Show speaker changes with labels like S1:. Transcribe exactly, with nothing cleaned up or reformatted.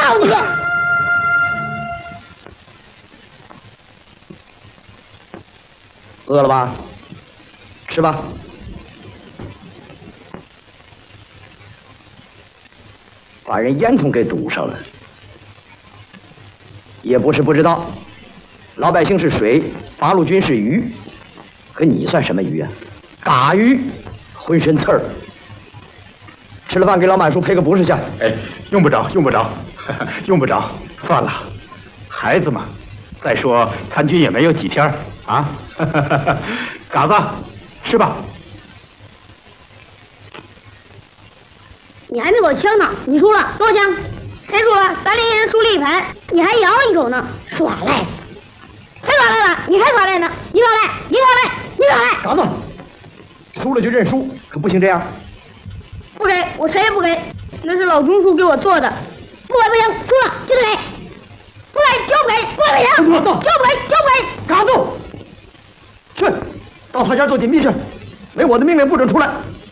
S1: 告你！
S2: 饿了吧？吃吧。把人烟囱给堵上了。也不是不知道，老百姓是水，八路军是鱼，可你算什么鱼啊？嘎鱼，浑身刺儿。吃了饭给老满叔赔个不是去。
S3: 哎，用不着，用不着，用不着，算了，孩子嘛。再说参军也没有几天啊。嘎子，吃吧。
S1: 你还没给我枪呢，你输了，给我枪。谁输了？咱连人输了一盘，你还咬一口呢，耍赖！谁耍赖了？你还耍赖呢？你耍赖！你耍赖！你耍赖！
S2: 嘎子，输了就认输，可不行这样。
S1: 不给，我谁也不给，那是老中书给我做的，不给不行，输了就得给，不给就不给，不给不行，就不给就不给。
S2: 嘎子，去，到他家做紧密去，没我的命令不准出来。